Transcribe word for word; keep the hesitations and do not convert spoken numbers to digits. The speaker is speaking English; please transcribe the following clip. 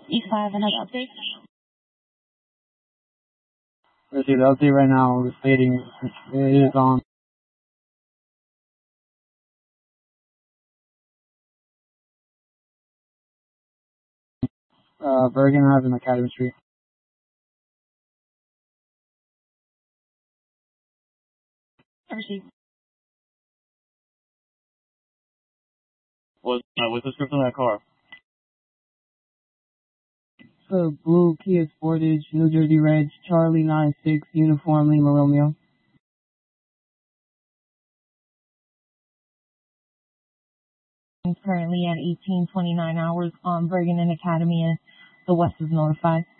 East five, another update. Let's see, the update right now is stating it is on. Uh, Bergen Ave and Academy Street. Received. What, uh, what's the script on that car? It's a blue Kia Sportage, New Jersey Reg, Charlie nine six, Uniform Lima Romeo. Currently at eighteen twenty-nine hours on Bergen and Academy, and the West is notified.